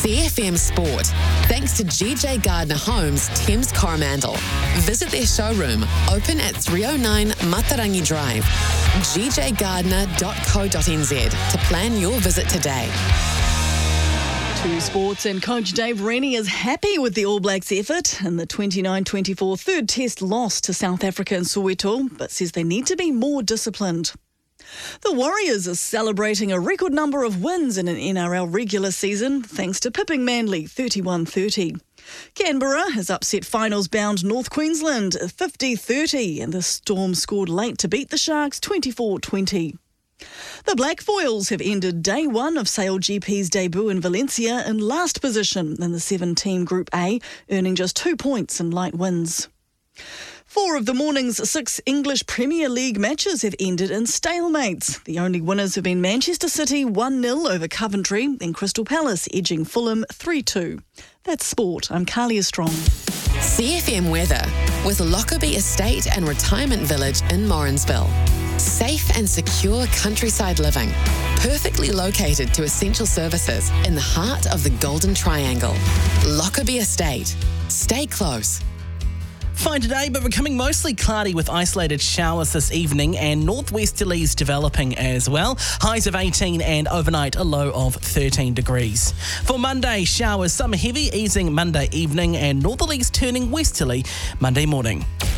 CFM Sport. Thanks to GJ Gardner Homes, Thames Coromandel. Visit their showroom, open at 309 Matarangi Drive. gjgardner.co.nz to plan your visit today. To sports, and Coach Dave Rennie is happy with the All Blacks' effort in the 29-24 third test loss to South Africa in Soweto, but says they need to be more disciplined. The Warriors are celebrating a record number of wins in an NRL regular season thanks to pipping Manly 31-30. Canberra has upset finals-bound North Queensland 50-30, and the Storm scored late to beat the Sharks 24-20. The Black Foils have ended day one of SailGP's debut in Valencia in last position in the 7-team Group A, earning just 2 points in light wins. 4 of the morning's 6 English Premier League matches have ended in stalemates. The only winners have been Manchester City 1-0 over Coventry and Crystal Palace edging Fulham 3-2. That's sport. I'm Carlia Strong. CFM weather with Lockerbie Estate and Retirement Village in Morrinsville. Safe and secure countryside living, perfectly located to essential services in the heart of the Golden Triangle. Lockerbie Estate. Stay close. Fine today, but becoming mostly cloudy with isolated showers this evening and northwesterlies developing as well. Highs of 18 and overnight a low of 13 degrees. For Monday, showers, some heavy easing Monday evening and northerlies turning westerly Monday morning.